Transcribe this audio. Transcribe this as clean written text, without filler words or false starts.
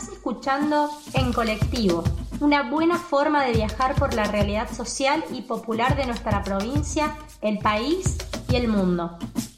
Estás escuchando En Colectivo, una buena forma de viajar por la realidad social y popular de nuestra provincia, el país y el mundo.